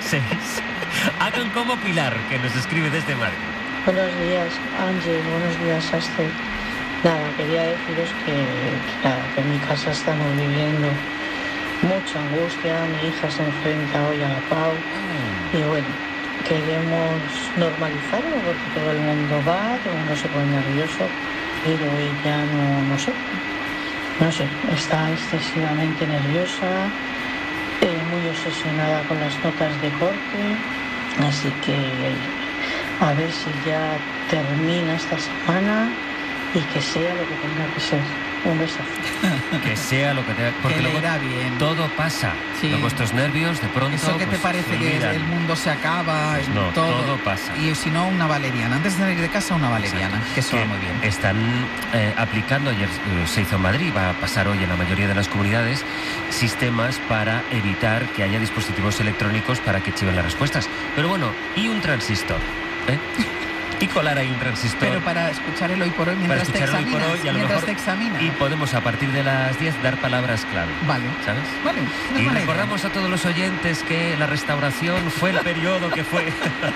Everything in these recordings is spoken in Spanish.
6. Hagan como Pilar, que nos escribe desde Madrid. Buenos días, Ángel. Buenos días, Astre. Nada, quería deciros que en mi casa estamos viviendo mucha angustia. Mi hija se enfrenta hoy a la PAU y bueno, queremos normalizarlo porque todo el mundo va, todo el mundo se pone nervioso, pero ella no sé, está excesivamente nerviosa, muy obsesionada con las notas de corte, así que a ver si ya termina esta semana y que sea lo que tenga que ser. Un besazo. Que sea lo que tenga, porque que le luego irá bien. todo pasa. Sí. Luego estos nervios de pronto. Eso que te pues, parece se que olvidan. el mundo se acaba, Pues no, todo pasa. Y si no, una valeriana. Antes de salir de casa, una valeriana. Exacto. Que eso va muy bien. Están aplicando, ayer se hizo en Madrid, va a pasar hoy en la mayoría de las comunidades, sistemas para evitar que haya dispositivos electrónicos para que chiven las respuestas. Pero bueno, y un transistor, ¿eh? Y colar ahí un transistor. Pero para escuchar el hoy por hoy mientras te escuchar el hoy por examinas. hoy, y a lo Mientras mejor- te examinas. Y podemos a partir de las 10 dar palabras clave. Vale. ¿Sabes? Vale. no es Y mala recordamos a todos los oyentes que la restauración fue el periodo que fue.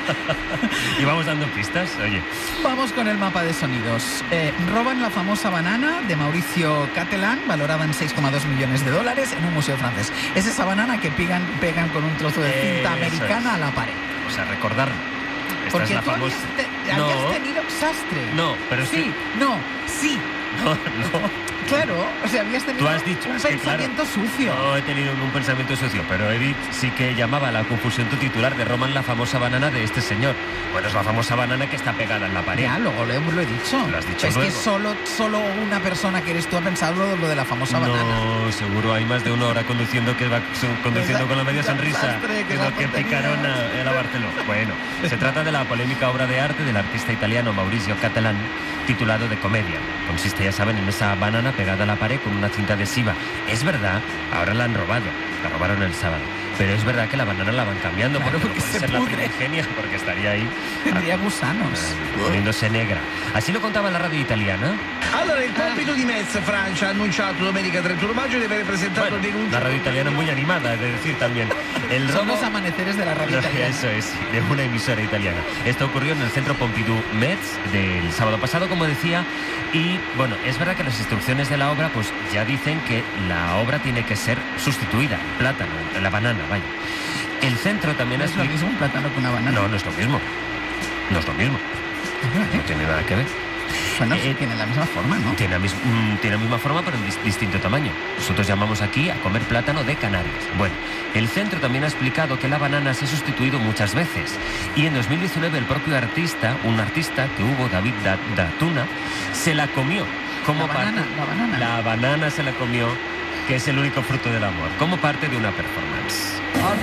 Y vamos dando pistas, oye. idea. Vamos con el mapa de sonidos. Roban la famosa banana de Mauricio Catalan, valorada en 6,2 millones de dólares, en un museo francés. Es esa banana que pegan con un trozo de cinta Eso americana es. a la pared. O sea, recordar. Esta Porque es la tú famosa. habías tenido sastre. No, pero es sí, que- no, sí. No. Claro, o sea, habías tenido Tú has dicho, un es que, claro, pensamiento sucio. No he tenido un pensamiento sucio, pero Edith sí que llamaba a la confusión tu titular de Roman la famosa banana de este señor. Bueno, es la famosa banana que está pegada en la pared. Ya, luego lo he dicho. Lo has dicho es luego. que solo una persona que eres tú ha pensado lo de la famosa banana. No, seguro hay más de una hora conduciendo que va conduciendo con la media sonrisa. Desastre, que Digo, la qué tontería. picarona el a Barcelona. Bueno, se trata de la polémica obra de arte del artista italiano Mauricio Catalan, titulado De Comedia. Consiste, ya saben, en esa banana pegada a la pared con una cinta adhesiva. Es verdad, ahora la han robado. La robaron el sábado. Pero es verdad que la banana la van cambiando, Claro, porque no porque puede se ser la pudre. primigenia, porque estaría ahí Tendría gusanos. poniéndose negra. Así lo contaba la radio italiana. Allora, il compito di Metz, Francia, ha annunciato domenica 31 maggio di aver presentato Bueno, denuncia. la radio italiana muy animada, es de decir también. El Son robo... los amaneceres de la radio italiana. Eso es, de una emisora italiana. Esto ocurrió en el centro Pompidou Metz del sábado pasado, como decía, y bueno, es verdad que las instrucciones de la obra pues ya dicen que la obra tiene que ser sustituida, el plátano, la banana, vaya. El centro también No es lo mismo un plátano que una banana. No, no es lo mismo. No es lo mismo. No tiene nada que ver. Bueno, sí, tiene la misma forma, ¿no? Tiene la misma forma, pero en distinto tamaño. Nosotros llamamos aquí a comer plátano de Canarias. Bueno, el centro también ha explicado que la banana se ha sustituido muchas veces. Y en 2019 el propio artista, un artista que hubo, David Datuna, se la comió. Como La banana. La banana se la comió, que es el único fruto del amor, como parte de una performance.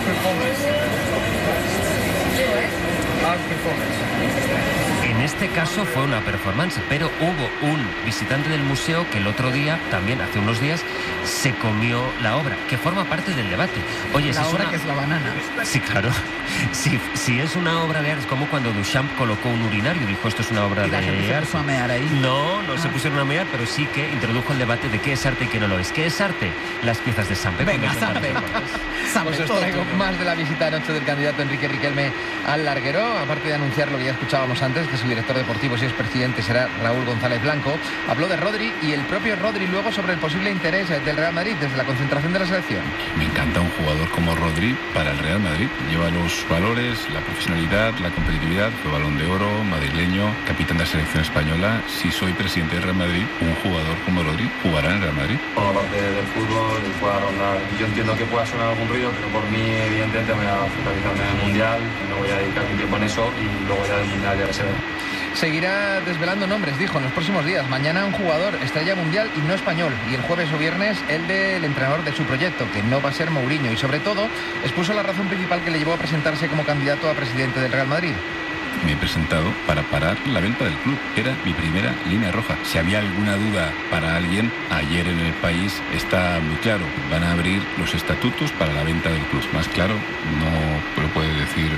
En este caso fue una performance, pero hubo un visitante del museo que el otro día, también hace unos días, se comió la obra, que forma parte del debate. Oye, La obra que es la banana. Sí, claro. Si es una obra de arte, es como cuando Duchamp colocó un urinario, dijo esto es una obra Y la gente de se arte. puso a mear ahí. No se pusieron a mear, pero sí que introdujo el debate de qué es arte y qué no lo es. ¿Qué es arte? Las piezas de Sampe. Venga, cuando Sampe. comparten. Sabe Pues os todo traigo tuyo. más de la visita anoche del candidato Enrique Riquelme al larguero. Aparte de anunciar lo que ya escuchábamos antes, que su director deportivo, si es presidente, será Raúl González Blanco, habló de Rodri y el propio Rodri luego sobre el posible interés del Real Madrid desde la concentración de la selección. Me encanta un jugador como Rodri para el Real Madrid. Lleva los valores, la profesionalidad, la competitividad. Fue Balón de Oro, madrileño, capitán de la selección española. Si soy presidente del Real Madrid, un jugador como Rodri jugará en el Real Madrid. Forma parte del fútbol y pueda rondar. Yo entiendo que pueda sonar algún ruido, pero por mí, evidentemente, me voy a focalizarme en el Mundial. No voy a dedicar mi tiempo en eso y luego ya del Mundial ya se ve. Seguirá desvelando nombres, dijo, en los próximos días. Mañana un jugador estrella mundial y no español. Y el jueves o viernes el del entrenador de su proyecto, que no va a ser Mourinho. Y sobre todo, expuso la razón principal que le llevó a presentarse como candidato a presidente del Real Madrid. Me he presentado para parar la venta del club. Era mi primera línea roja. Si había alguna duda para alguien, ayer en El País está muy claro. Van a abrir los estatutos para la venta del club. Más claro no lo puede decir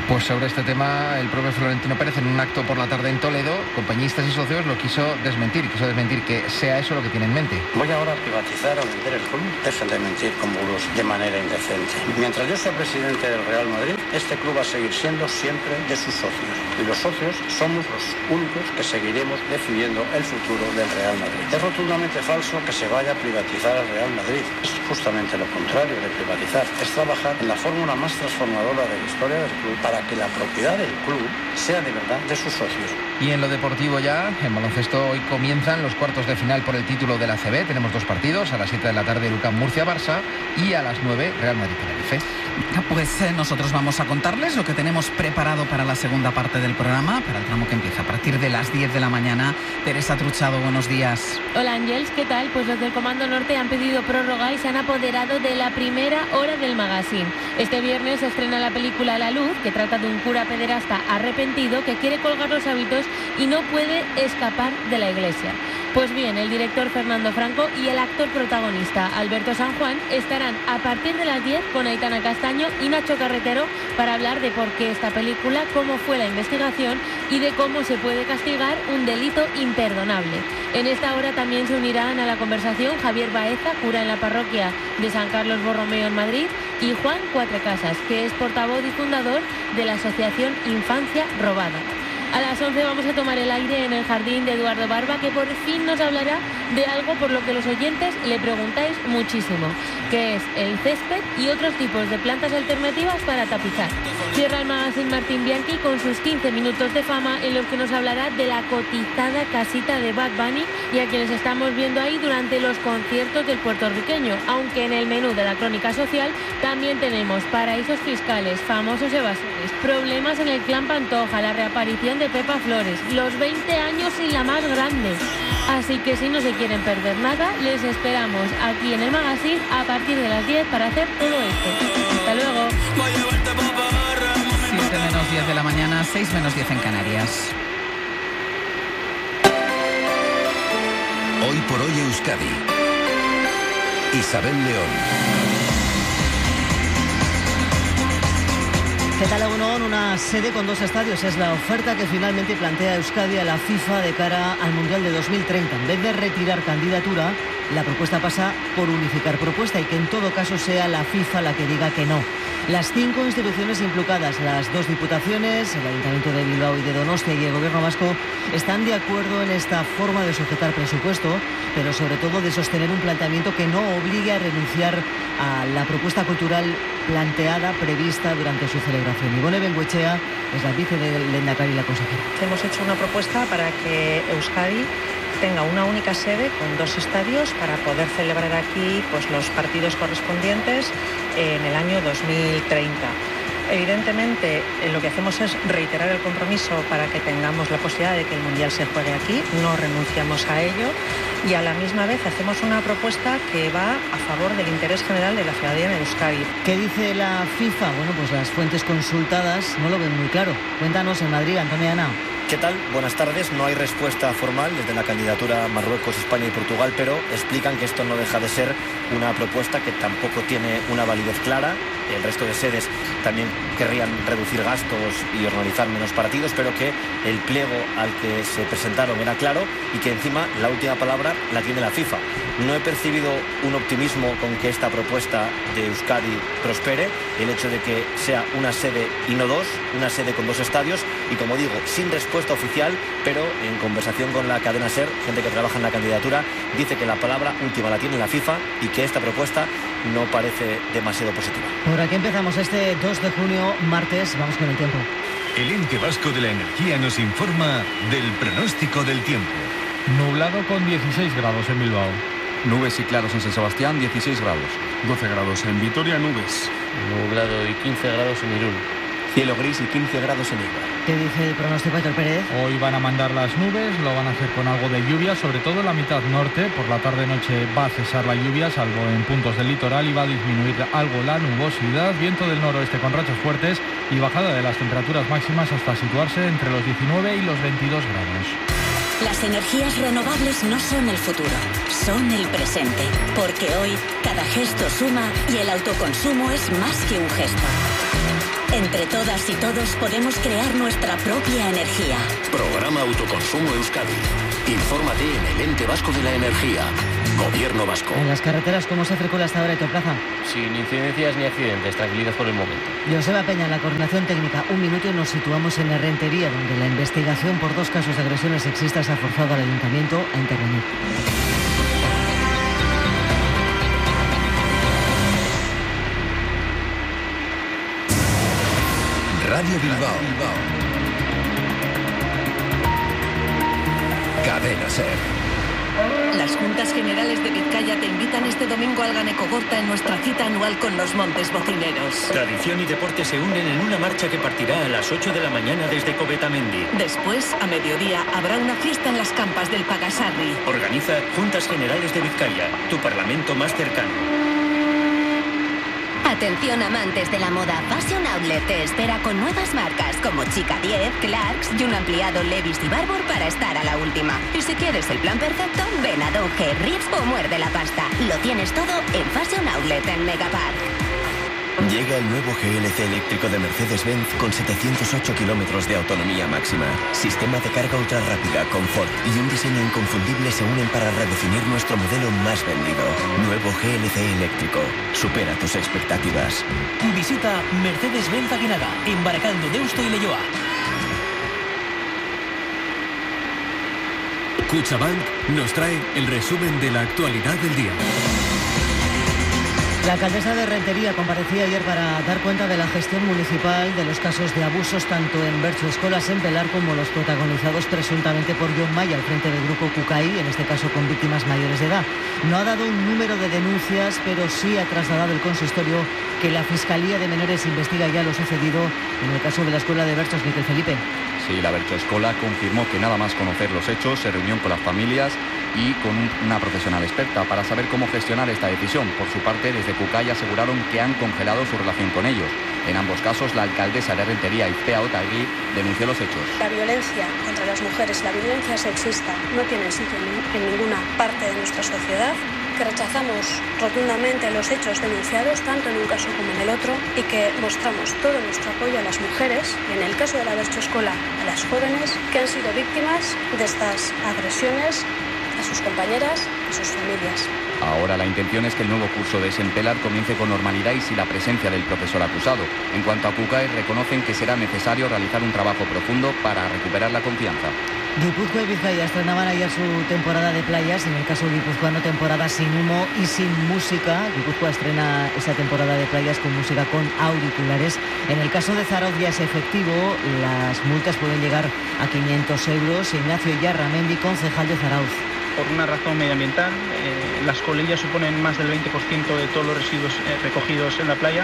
Pues sobre este tema, el propio Florentino Pérez, en un acto por la tarde en Toledo, compañistas y socios lo quiso desmentir que sea eso lo que tiene en mente. Voy ahora a privatizar o vender el club. Dejen de mentir con bulos de manera indecente. Mientras yo sea presidente del Real Madrid, este club va a seguir siendo siempre de sus socios. Y los socios somos los únicos que seguiremos decidiendo el futuro del Real Madrid. Es rotundamente falso que se vaya a privatizar al Real Madrid. Es justamente lo contrario de privatizar. Es trabajar en la fórmula más transformadora de la historia del club para que la propiedad del club sea de verdad de sus socios. Y en lo deportivo ya, en baloncesto, hoy comienzan los cuartos de final por el título de la ACB. Tenemos 2 partidos, a las 7 de la tarde UCAM Murcia-Barça y a las 9 Real Madrid-Tenerife. Pues nosotros vamos a contarles lo que tenemos preparado para la segunda parte del programa, para el tramo que empieza a partir de las 10 de la mañana. Teresa Truchado, buenos días. Hola Ángels, ¿qué tal? Pues los del Comando Norte han pedido prórroga y se han apoderado de la primera hora del magazine. Este viernes se estrena la película La Luz, que trata de un cura pederasta arrepentido que quiere colgar los hábitos y no puede escapar de la iglesia. Pues bien, el director Fernando Franco y el actor protagonista Alberto San Juan estarán a partir de las 10 con Aitana Castaño y Nacho Carretero para hablar de por qué esta película, cómo fue la investigación y de cómo se puede castigar un delito imperdonable. En esta hora también se unirán a la conversación Javier Baeza, cura en la parroquia de San Carlos Borromeo en Madrid, y Juan Cuatrecasas, que es portavoz y fundador de la asociación Infancia Robada. A las 11 vamos a tomar el aire en el jardín de Eduardo Barba, que por fin nos hablará de algo por lo que los oyentes le preguntáis muchísimo, que es el césped y otros tipos de plantas alternativas para tapizar. Cierra el magazine Martín Bianchi con sus 15 minutos de fama, en los que nos hablará de la cotizada casita de Bad Bunny y a quienes estamos viendo ahí durante los conciertos del puertorriqueño, aunque en el menú de la crónica social también tenemos paraísos fiscales, famosos evasores, problemas en el clan Pantoja, la reaparición de Pepa Flores, los 20 años y la más grande. Así que si no se quieren perder nada, les esperamos aquí en el magazine a partir de las 10 para hacer todo esto. Hasta luego. 7 menos 10 de la mañana, 6 menos 10 en Canarias. Hoy por hoy Euskadi. Isabel León. ¿Qué tal, Egunon? Una sede con 2 estadios es la oferta que finalmente plantea Euskadi a la FIFA de cara al Mundial de 2030. En vez de retirar candidatura, la propuesta pasa por unificar propuesta y que en todo caso sea la FIFA la que diga que no. Las 5 instituciones implicadas, las 2 diputaciones, el Ayuntamiento de Bilbao y de Donostia y el Gobierno vasco, están de acuerdo en esta forma de sujetar presupuesto, pero sobre todo de sostener un planteamiento que no obligue a renunciar a la propuesta cultural planteada, prevista durante su celebración. Ivone Bengoechea es la vice del Lehendakari y la consejera. Hemos hecho una propuesta para que Euskadi tenga una única sede con 2 estadios para poder celebrar aquí pues los partidos correspondientes en el año 2030. Evidentemente, lo que hacemos es reiterar el compromiso para que tengamos la posibilidad de que el Mundial se juegue aquí, no renunciamos a ello y a la misma vez hacemos una propuesta que va a favor del interés general de la ciudadanía de Euskadi. ¿Qué dice la FIFA? Bueno, pues las fuentes consultadas no lo ven muy claro. Cuéntanos en Madrid, Antonio Ana. ¿Qué tal? Buenas tardes. No hay respuesta formal desde la candidatura Marruecos, España y Portugal, pero explican que esto no deja de ser una propuesta que tampoco tiene una validez clara. El resto de sedes también querrían reducir gastos y organizar menos partidos, pero que el pliego al que se presentaron era claro y que encima la última palabra la tiene la FIFA. No he percibido un optimismo con que esta propuesta de Euskadi prospere, el hecho de que sea una sede y no 2, una sede con 2 estadios y, como digo, sin respuesta oficial, pero en conversación con la cadena SER, gente que trabaja en la candidatura, dice que la palabra última la tiene la FIFA y que esta propuesta no parece demasiado positiva. Por aquí empezamos este 2 de junio, martes. Vamos con el tiempo. El Ente Vasco de la Energía nos informa del pronóstico del tiempo. Nublado con 16 grados en Bilbao. Nubes y claros en San Sebastián, 16 grados. 12 grados en Vitoria, nubes. Nublado y 15 grados en Irún. Cielo gris y 15 grados en Eibar. ¿Qué dice el pronóstico, Héctor Pérez? Hoy van a mandar las nubes, lo van a hacer con algo de lluvia, sobre todo en la mitad norte. Por la tarde-noche va a cesar la lluvia, salvo en puntos del litoral, y va a disminuir algo la nubosidad. Viento del noroeste con rachas fuertes y bajada de las temperaturas máximas hasta situarse entre los 19 y los 22 grados. Las energías renovables no son el futuro, son el presente. Porque hoy cada gesto suma y el autoconsumo es más que un gesto. Entre todas y todos podemos crear nuestra propia energía. Programa Autoconsumo Euskadi. Infórmate en el Ente Vasco de la Energía. Gobierno vasco. En las carreteras, ¿cómo se circula hasta ahora en tu plaza? Sin incidencias ni accidentes, tranquilidad por el momento. Joseba Peña, en la coordinación técnica. Un minuto y nos situamos en Errentería, donde la investigación por 2 casos de agresiones sexistas ha forzado al ayuntamiento a intervenir. Radio Bilbao. Cadena SER. Las Juntas Generales de Vizcaya te invitan este domingo al Ganekogorta en nuestra cita anual con los Montes Bocineros. Tradición y deporte se unen en una marcha que partirá a las 8 de la mañana desde Covetamendi. Después, a mediodía, habrá una fiesta en las campas del Pagasarri. Organiza Juntas Generales de Vizcaya, tu parlamento más cercano. Atención amantes de la moda, Fashion Outlet te espera con nuevas marcas como Chica 10, Clarks y un ampliado Levi's y Barbour para estar a la última. Y si quieres el plan perfecto, ven a Donge, Rips o muerde la pasta. Lo tienes todo en Fashion Outlet en Megapark. Llega el nuevo GLC eléctrico de Mercedes-Benz con 708 kilómetros de autonomía máxima. Sistema de carga ultra rápida, confort y un diseño inconfundible se unen para redefinir nuestro modelo más vendido. Nuevo GLC eléctrico. Supera tus expectativas. Visita Mercedes-Benz Aguinaga, en Baracaldo, Deusto y Leioa. CaixaBank nos trae el resumen de la actualidad del día. La alcaldesa de Rentería comparecía ayer para dar cuenta de la gestión municipal de los casos de abusos tanto en Bertso Escolas en Pelar como los protagonizados presuntamente por John Maya al frente del grupo Cucaí, en este caso con víctimas mayores de edad. No ha dado un número de denuncias, pero sí ha trasladado el consistorio que la Fiscalía de Menores investiga ya lo sucedido en el caso de la escuela de Bertsos. Miquel Felipe. Sí, la Bertso Escola confirmó que nada más conocer los hechos se reunió con las familias y con una profesional experta para saber cómo gestionar esta decisión. Por su parte, desde Cucay aseguraron que han congelado su relación con ellos. En ambos casos, la alcaldesa de Rentería, Izpea Otagui, denunció los hechos. La violencia contra las mujeres, la violencia sexista, no tiene sitio en ninguna parte de nuestra sociedad, que rechazamos rotundamente los hechos denunciados, tanto en un caso como en el otro, y que mostramos todo nuestro apoyo a las mujeres, y en el caso de la Bertso Escola, a las jóvenes que han sido víctimas de estas agresiones, a sus compañeras y sus familias. Ahora la intención es que el nuevo curso de Sempelar comience con normalidad y sin la presencia del profesor acusado. En cuanto a Cucay, reconocen que será necesario realizar un trabajo profundo para recuperar la confianza. Guipúzcoa y Vizcaya estrenaban ayer su temporada de playas, en el caso guipuzcoano temporada sin humo y sin música. Guipúzcoa estrena esa temporada de playas con música con auriculares. En el caso de Zarauz ya es efectivo, las multas pueden llegar a 500 euros. Ignacio Yarramendi, concejal de Zarauz. Por una razón medioambiental, las colillas suponen más del 20% de todos los residuos recogidos en la playa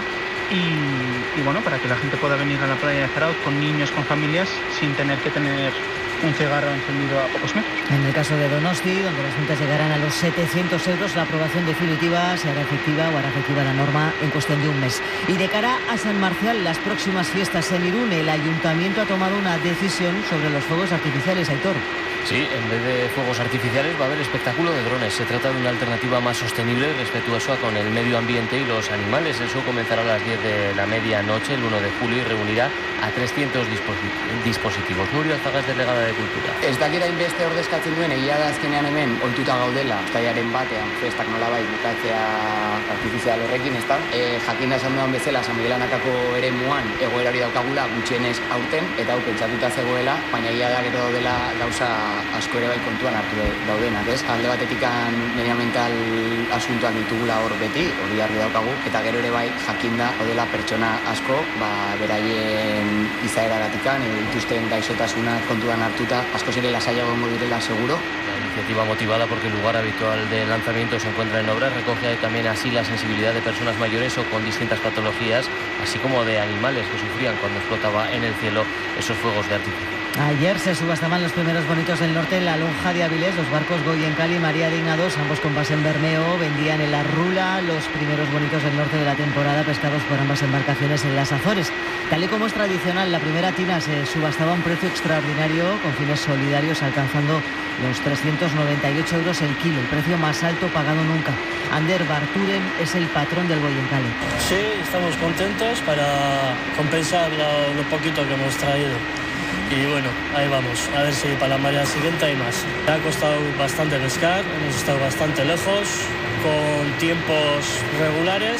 y bueno, para que la gente pueda venir a la playa de Zarauz con niños, con familias, sin tener que tener un cigarro encendido a pocos metros. En el caso de Donosti, donde las multas llegarán a los 700 euros, la aprobación definitiva se hará efectiva o hará efectiva la norma en cuestión de un mes. Y de cara a San Marcial, las próximas fiestas en Irún, el ayuntamiento ha tomado una decisión sobre los fuegos artificiales, Aitor. Sí, en vez de fuegos artificiales va a haber espectáculo de drones. Se trata de una alternativa más sostenible y respetuosa con el medio ambiente y los animales. El show comenzará a las 10 de la medianoche, el 1 de julio, y reunirá a 300 dispositivos. Nuria Alzagas, delegada de Cultura. Ez dakit hainbeste ordezkatzen duen, egia da azkenean hemen ohituta gaudela, uztailaren batean festak nolabait bukatzea artifizial horrekin, ezta? Jakinda esan dudan bezala, San Miguel Anakako eremuan egoera hori daukagula gutxienez aurten, eta hau pentsatuta zegoela, baina egia da gero daudela gauza asko ere bai kontuan hartu daudenak, ez? Alde batetikan medioambiental asuntoak ditugula hor beti, hori argi daukagu, eta gero ere bai jakinda daudela pertsona asko, beraien izaeragatikan edo dituzten gaixotasunak kontuan hartuta, asko ere lasaiago egongo direla seguro. La iniciativa, motivada porque el lugar habitual de lanzamiento se encuentra en obras, recoge también así la sensibilidad de personas mayores o con distintas patologías, así como de animales que sufrían cuando explotaba en el cielo esos fuegos de artificio. Ayer se subastaban los primeros bonitos del norte en la lonja de Avilés. Los barcos Goy en Cali y María de Ignados, ambos con base en Bermeo, vendían en la Rula los primeros bonitos del norte de la temporada, pescados por ambas embarcaciones en las Azores. Tal y como es tradicional, la primera tina se subastaba a un precio extraordinario con fines solidarios, alcanzando los 398 euros el kilo, el precio más alto pagado nunca. Ander Barturen es el patrón del Boyencale. Sí, estamos contentos para compensar lo poquito que hemos traído. Y bueno, ahí vamos, a ver si para la mañana siguiente hay más. Ha costado bastante pescar, hemos estado bastante lejos, con tiempos regulares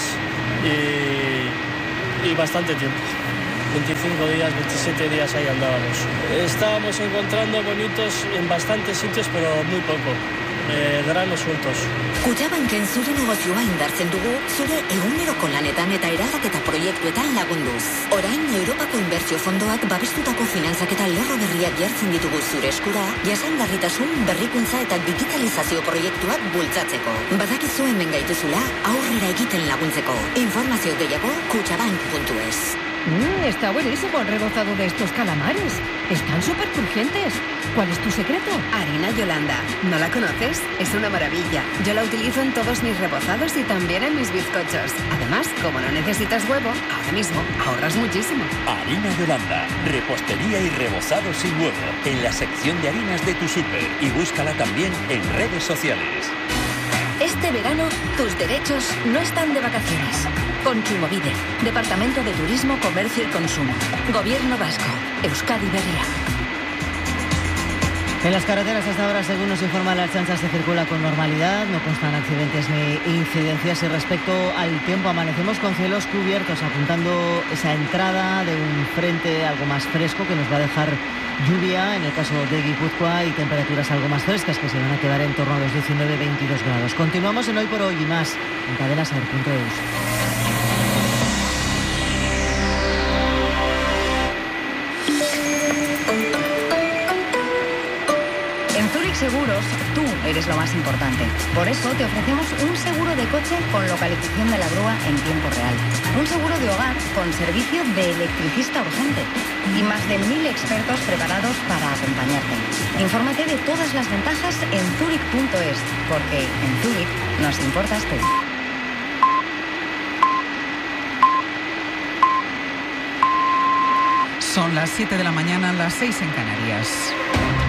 y bastante tiempo. 25 días, 27 días ahí andábamos. Estábamos encontrando bonitos en bastantes sitios, pero muy poco. Granos sueltos. Kutxabanken zure negozioa indartzen dugu, zure eguneroko lanetan eta eraldaketa proiektuetan lagunduz. Orain, Europako Inbertsio Fondoak babestutako finantzaketa lerro berriak jartzen ditugu zure eskura, jasangarritasun, berrikuntza eta digitalizazio proiektuak bultzatzeko. Badakizu hemen gaituzula, aurrera egiten laguntzeko. Informazio gehiago, kutxabank.es. Está buenísimo el rebozado de estos calamares. Están súper crujientes. ¿Cuál es tu secreto? Harina Yolanda. ¿No la conoces? Es una maravilla. Yo la utilizo en todos mis rebozados y también en mis bizcochos. Además, como no necesitas huevo, ahora mismo ahorras muchísimo. Harina Yolanda. Repostería y rebozado sin huevo. En la sección de harinas de tu súper. Y búscala también en redes sociales. Este verano, tus derechos no están de vacaciones. Kontsumobide, Departamento de Turismo, Comercio y Consumo. Gobierno Vasco, Euskadi Berria. En las carreteras hasta ahora, según nos informa la Ertzaintza, se circula con normalidad, no constan accidentes ni incidencias. Y respecto al tiempo, amanecemos con cielos cubiertos, apuntando esa entrada de un frente algo más fresco que nos va a dejar lluvia, en el caso de Guipúzcoa, y temperaturas algo más frescas que se van a quedar en torno a los 19-22 grados. Continuamos en Hoy por Hoy y más en cadenaser.eus. En Zurich Seguros, tú eres lo más importante. Por eso te ofrecemos un seguro de coche con localización de la grúa en tiempo real. Un seguro de hogar con servicio de electricista urgente. Y más de 1000 expertos preparados para acompañarte. Infórmate de todas las ventajas en Zurich.es, porque en Zurich nos importas tú. Son las 7 de la mañana, las 6 en Canarias.